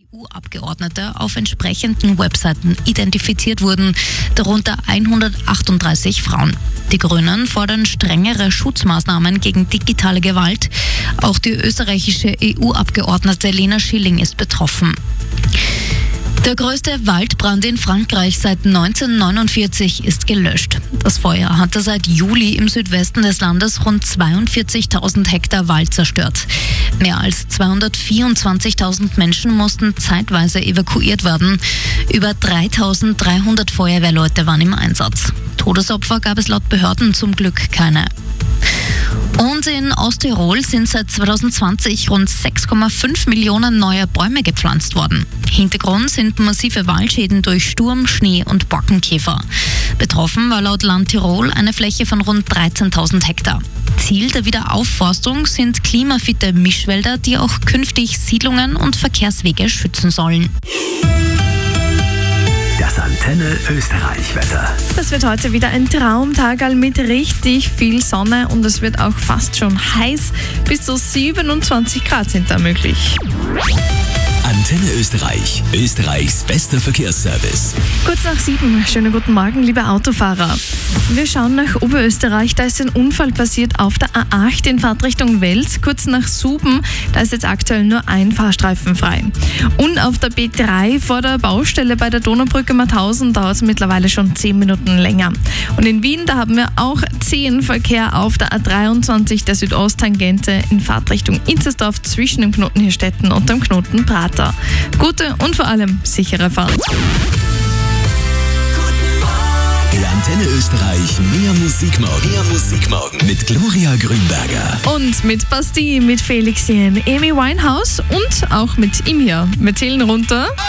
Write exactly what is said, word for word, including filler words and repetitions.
E U-Abgeordnete auf entsprechenden Webseiten identifiziert wurden, darunter hundertachtunddreißig Frauen. Die Grünen fordern strengere Schutzmaßnahmen gegen digitale Gewalt. Auch die österreichische E U-Abgeordnete Lena Schilling ist betroffen. Der größte Waldbrand in Frankreich seit neunzehnhundertneunundvierzig ist gelöscht. Das Feuer hatte seit Juli im Südwesten des Landes rund zweiundvierzigtausend Hektar Wald zerstört. Mehr als zweihundertvierundzwanzigtausend Menschen mussten zeitweise evakuiert werden. Über dreitausenddreihundert Feuerwehrleute waren im Einsatz. Todesopfer gab es laut Behörden zum Glück keine. Und in Osttirol sind seit zweitausendzwanzig rund sechs Komma fünf Millionen neue Bäume gepflanzt worden. Hintergrund sind massive Waldschäden durch Sturm, Schnee und Borkenkäfer. Betroffen war laut Land Tirol eine Fläche von rund dreizehntausend Hektar. Ziel der Wiederaufforstung sind klimafitte Mischwälder, die auch künftig Siedlungen und Verkehrswege schützen sollen. Das Antenne Österreich-Wetter. Das wird heute wieder ein Traumtag mit richtig viel Sonne und es wird auch fast schon heiß. Bis zu siebenundzwanzig Grad sind da möglich. Antenne Österreich, Österreichs bester Verkehrsservice. Kurz nach sieben, schönen guten Morgen, liebe Autofahrer. Wir schauen nach Oberösterreich, da ist ein Unfall passiert auf der A acht in Fahrtrichtung Wels, kurz nach Suben, da ist jetzt aktuell nur ein Fahrstreifen frei. Und auf der B drei vor der Baustelle bei der Donaubrücke Mauthausen dauert es mittlerweile schon zehn Minuten länger. Und in Wien, da haben wir auch zehn Verkehr auf der A dreiundzwanzig der Südosttangente in Fahrtrichtung Inzersdorf zwischen dem Knoten Hirstetten und dem Knoten Prater. Gute und vor allem sichere Fahrt. In Antenne Österreich mehr Musik morgen. Mehr Musik morgen mit Gloria Grünberger. Und mit Bastille, mit Felix Jähn, Amy Winehouse und auch mit ihm hier. Wir zählen runter.